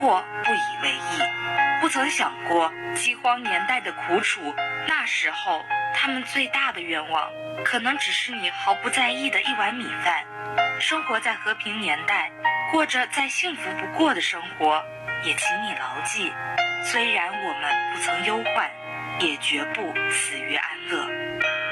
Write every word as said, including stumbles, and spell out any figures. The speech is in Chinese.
过不以为意，不曾想过饥荒年代的苦楚。那时候他们最大的愿望可能只是你毫不在意的一碗米饭。生活在和平年代，过着再幸福不过的生活，也请你牢记，虽然我们不曾忧患，也绝不死于安乐。